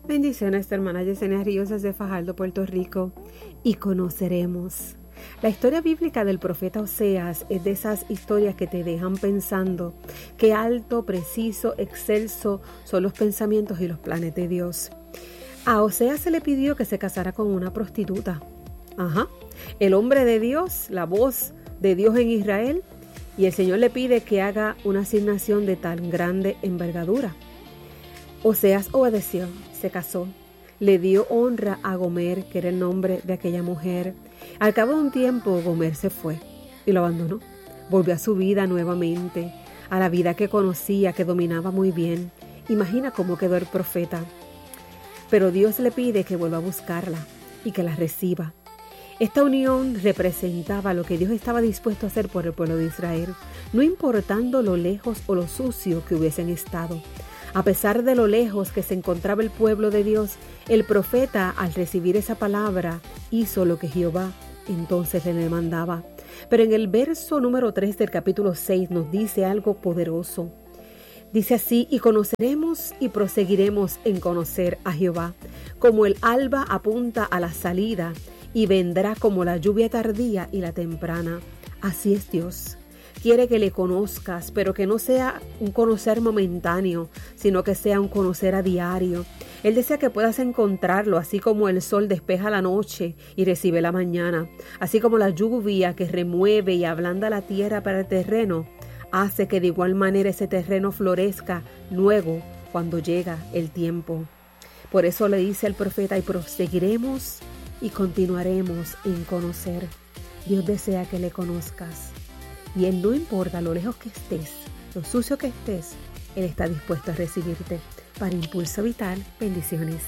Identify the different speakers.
Speaker 1: Bendiciones, hermana Yesenia Ríos desde Fajardo, Puerto Rico. Y conoceremos. La historia bíblica del profeta Oseas es de esas historias que te dejan pensando qué alto, preciso, excelso son los pensamientos y los planes de Dios. A Oseas se le pidió que se casara con una prostituta. El hombre de Dios, la voz de Dios en Israel, y el Señor le pide que haga una asignación de tan grande envergadura. Oseas obedeció, se casó, le dio honra a Gomer, que era el nombre de aquella mujer. Al cabo de un tiempo, Gomer se fue y lo abandonó. Volvió a su vida nuevamente, a la vida que conocía, que dominaba muy bien. Imagina cómo quedó el profeta. Pero Dios le pide que vuelva a buscarla y que la reciba. Esta unión representaba lo que Dios estaba dispuesto a hacer por el pueblo de Israel, no importando lo lejos o lo sucio que hubiesen estado. A pesar de lo lejos que se encontraba el pueblo de Dios, el profeta, al recibir esa palabra, hizo lo que Jehová entonces le demandaba. Pero en el verso número 3 del capítulo 6 nos dice algo poderoso. Dice así: y conoceremos y proseguiremos en conocer a Jehová, como el alba apunta a la salida, y vendrá como la lluvia tardía y la temprana. Así es Dios. Quiere que le conozcas, pero que no sea un conocer momentáneo, sino que sea un conocer a diario. Él desea que puedas encontrarlo, así como el sol despeja la noche y recibe la mañana, así como la lluvia que remueve y ablanda la tierra para el terreno, hace que de igual manera ese terreno florezca luego cuando llega el tiempo. Por eso le dice al profeta: y proseguiremos y continuaremos en conocer. Dios desea que le conozcas. Y Él, no importa lo lejos que estés, lo sucio que estés, Él está dispuesto a recibirte. Para Impulso Vital, bendiciones.